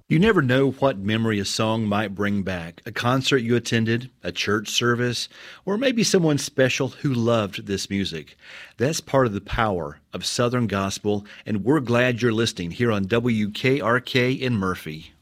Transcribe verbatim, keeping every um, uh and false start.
You never know what memory a song might bring back. A concert you attended, a church service, or maybe someone special who loved this music. That's part of the power of Southern Gospel, and we're glad you're listening here on W K R K in Murphy.